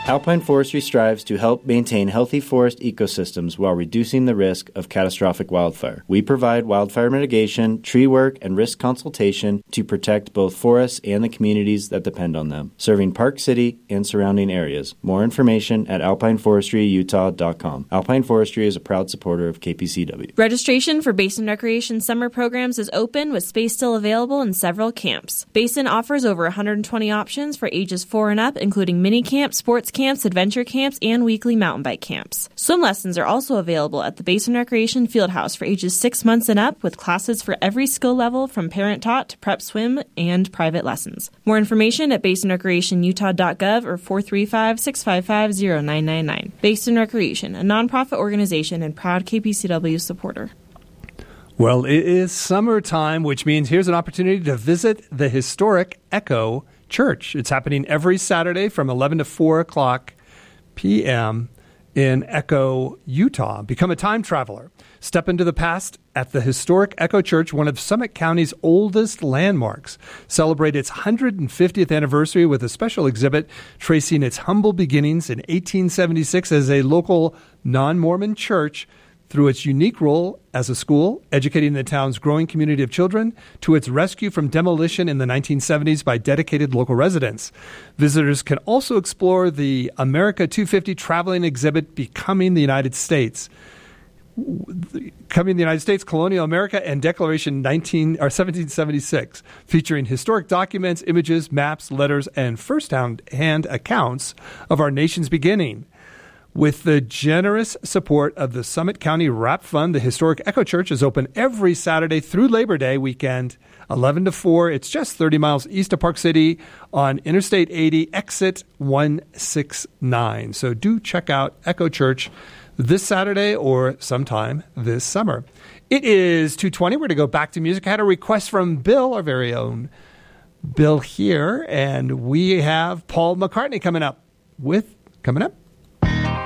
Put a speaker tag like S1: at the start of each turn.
S1: Alpine Forestry strives to help maintain healthy forest ecosystems while reducing the risk of catastrophic wildfire. We provide wildfire mitigation, tree work, and risk consultation to protect both forests and the communities that depend on them, serving Park City and surrounding areas. More information at alpineforestryutah.com. Alpine Forestry is a proud supporter of KPCW.
S2: Registration for Basin Recreation summer programs is open with space still available in several camps. Basin offers over 120 options for ages 4 and up, including mini camps, sports camps, adventure camps, and weekly mountain bike camps. Swim lessons are also available at the Basin Recreation Fieldhouse for ages 6 months and up, with classes for every skill level from parent-taught to prep swim and private lessons. More information at basinrecreationutah.gov or 435-655-0999. Basin Recreation, a nonprofit organization and proud KPCW supporter.
S3: Well, it is summertime, which means here's an opportunity to visit the historic Echo Church. It's happening every Saturday from 11 to 4 o'clock p.m. in Echo, Utah. Become a time traveler. Step into the past at the historic Echo Church, one of Summit County's oldest landmarks. Celebrate its 150th anniversary with a special exhibit tracing its humble beginnings in 1876 as a local non-Mormon church, through its unique role as a school, educating the town's growing community of children, to its rescue from demolition in the 1970s by dedicated local residents. Visitors can also explore the America 250 traveling exhibit, Becoming the United States. Becoming the United States, Colonial America, and Declaration 1776, featuring historic documents, images, maps, letters, and first-hand accounts of our nation's beginning. With the generous support of the Summit County Wrap Fund, the historic Echo Church is open every Saturday through Labor Day weekend, 11 to 4. It's just 30 miles east of Park City on Interstate 80, exit 169. So do check out Echo Church this Saturday or sometime this summer. It is 2:20. We're going to go back to music. I had a request from Bill, our very own Bill here, and we have Paul McCartney coming up.